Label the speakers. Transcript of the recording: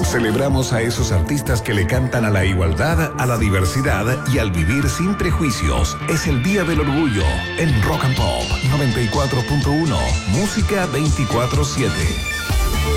Speaker 1: Celebramos a esos artistas que le cantan a la igualdad, a la diversidad y al vivir sin prejuicios. Es el Día del Orgullo en Rock and Pop 94.1, música 24/7.